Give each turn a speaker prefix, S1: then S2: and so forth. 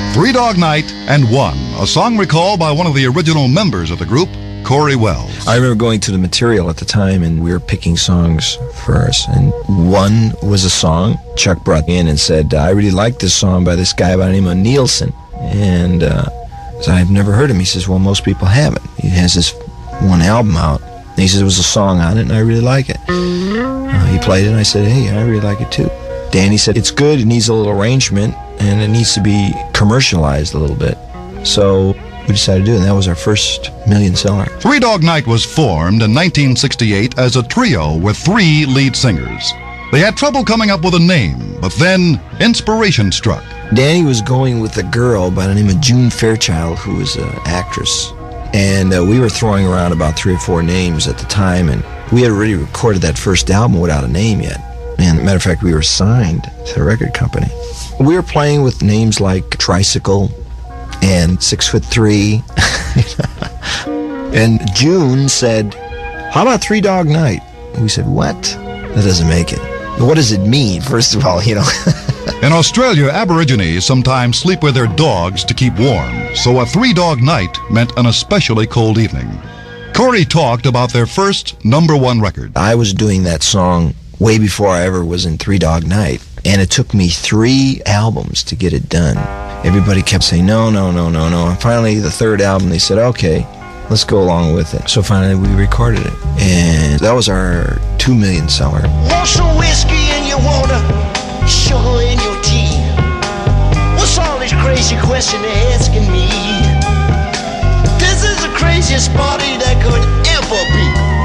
S1: Three Dog Night and One, a song recalled by one of the original members of the group, Corey Wells.
S2: I remember going to the material at the time, and we were picking songs for us. And one was a song Chuck brought in and said, I really like this song by this guy by the name of Nielsen. And so I've never heard him. He says, well, most people haven't. He has this one album out. And he says, there was a song on it, and I really like it. He played it, and I said, hey, I really like it too. Danny said, it's good, it needs a little arrangement, and it needs to be commercialized a little bit. So we decided to do it, and that was our first million seller.
S1: Three Dog Night was formed in 1968 as a trio with 3 lead singers. They had trouble coming up with a name, but then inspiration struck.
S2: Danny was going with a girl by the name of June Fairchild, who was an actress. And we were throwing around about 3 or 4 names at the time, and we had already recorded that first album without a name yet. And matter of fact, we were signed to the record company. We were playing with names like Tricycle and 6'3". And June said, how about Three Dog Night? And we said, what? That doesn't make it. What does it mean, first of all,
S1: In Australia, Aborigines sometimes sleep with their dogs to keep warm, so a 3 Dog Night meant an especially cold evening. Corey talked about their first #1 record.
S2: I was doing that song way before I ever was in Three Dog Night, and it took me 3 albums to get it done. Everybody kept saying, no. And finally, the 3rd album, they said, okay, let's go along with it. So finally, we recorded it, and that was our 2 million seller.
S3: Want some whiskey in your water, sugar in your tea? What's all this crazy question they're asking me? This is the craziest party that could ever be.